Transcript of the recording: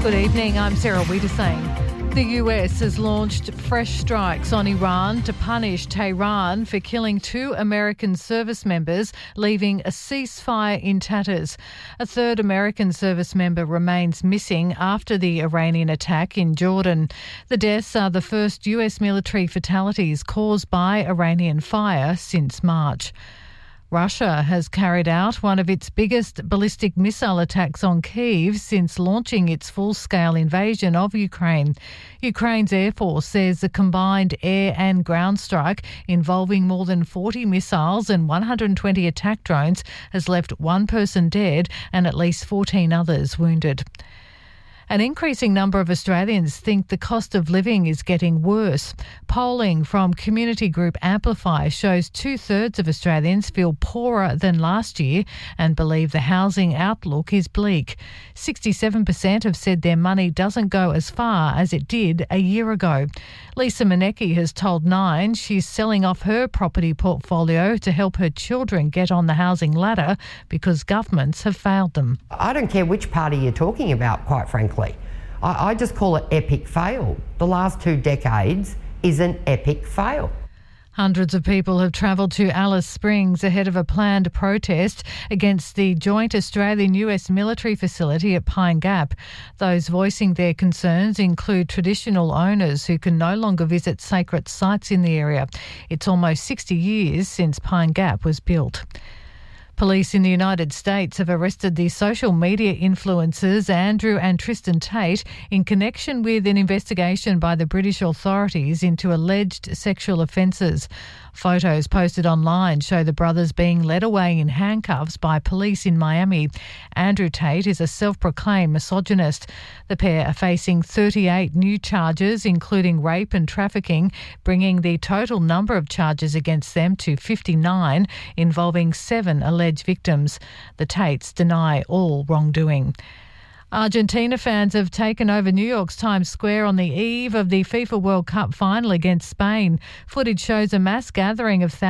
Good evening, I'm Sarah Wiedersame. The US has launched fresh strikes on Iran to punish Tehran for killing 2 American service members, leaving a ceasefire in tatters. A third American service member remains missing after the Iranian attack in Jordan. The deaths are the first US military fatalities caused by Iranian fire since March. Russia has carried out one of its biggest ballistic missile attacks on Kyiv since launching its full-scale invasion of Ukraine. Ukraine's Air Force says a combined air and ground strike involving more than 40 missiles and 120 attack drones has left 1 person dead and at least 14 others wounded. An increasing number of Australians think the cost of living is getting worse. Polling from community group Amplify shows 2/3 of Australians feel poorer than last year and believe the housing outlook is bleak. 67% have said their money doesn't go as far as it did a year ago. Lisa Manecki has told Nine she's selling off her property portfolio to help her children get on the housing ladder because governments have failed them. I don't care which party you're talking about, quite frankly. I just call it epic fail. The last 2 decades is an epic fail. Hundreds of people have travelled to Alice Springs ahead of a planned protest against the joint Australian-US military facility at Pine Gap. Those voicing their concerns include traditional owners who can no longer visit sacred sites in the area. It's almost 60 years since Pine Gap was built. Police in the United States have arrested the social media influencers Andrew and Tristan Tate in connection with an investigation by the British authorities into alleged sexual offences. Photos posted online show the brothers being led away in handcuffs by police in Miami. Andrew Tate is a self-proclaimed misogynist. The pair are facing 38 new charges, including rape and trafficking, bringing the total number of charges against them to 59, involving 7 alleged victims. The Tates deny all wrongdoing. Argentina fans have taken over New York's Times Square on the eve of the FIFA World Cup final against Spain. Footage shows a mass gathering of thousands